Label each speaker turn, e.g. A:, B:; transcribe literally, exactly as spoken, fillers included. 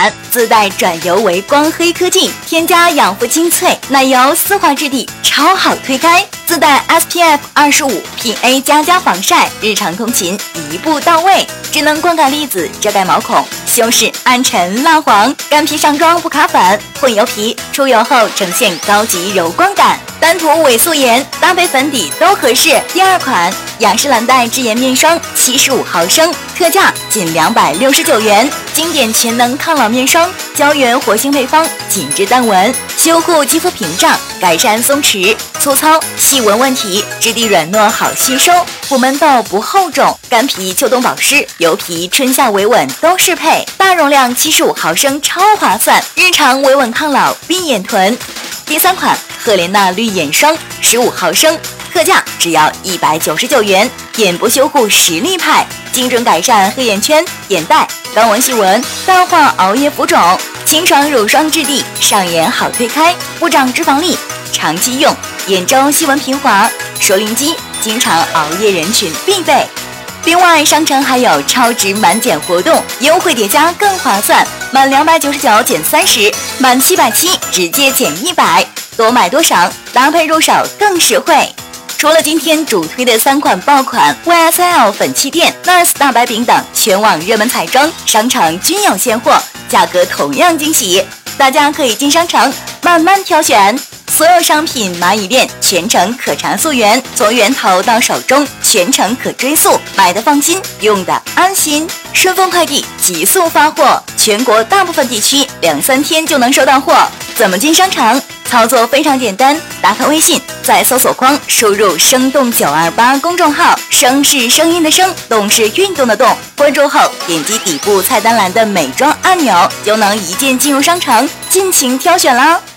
A: 款，自带转油为光黑科技，添加养肤精粹，奶油丝滑质地，超好推开。自带 S P F 二十五 P A 加加防晒，日常通勤一步到位。智能光感粒子遮盖毛孔，修饰暗沉蜡黄，干皮上妆不卡粉，混油皮出油后呈现高级柔光感。单涂伪素颜搭配粉底都合适。第二款雅诗兰黛智颜面霜七十五毫升，特价仅两百六十九元，经典全能抗老面霜，胶原活性配方，紧致淡纹，修护肌肤屏障，改善松弛、粗糙、细纹问题，质地软糯好吸收，不闷痘不厚肿，干皮秋冬保湿，油皮春夏维稳都适配。大容量七十五毫升超划算，日常维稳抗老闭眼臀。第三款赫莲娜绿眼霜十五毫升，特价只要一百九十九元，眼部修护实力派，精准改善黑眼圈、眼袋、高纹细纹，淡化熬夜浮肿，清爽乳霜质地，上眼好推开，不长脂肪粒，长期用，眼周细纹平滑，熟龄肌经常熬夜人群必备。另外，商城还有超值满减活动，优惠叠加更划算，满两百九十九减三十，满七百七直接减一百，多买多赏，搭配入手更实惠。除了今天主推的三款爆款 Y S L 粉气垫、N A R S 大白饼等全网热门彩妆，商城均有现货，价格同样惊喜，大家可以进商城慢慢挑选。所有商品蚂蚁链全程可查溯源，从源头到手中全程可追溯，买的放心，用的安心。顺丰快递急速发货，全国大部分地区两三天就能收到货。怎么进商城？操作非常简单，打开微信，在搜索框输入生动九二八公众号，声是声音的声，动是运动的动，关注后点击底部菜单栏的美妆按钮，就能一键进入商城，尽情挑选啦。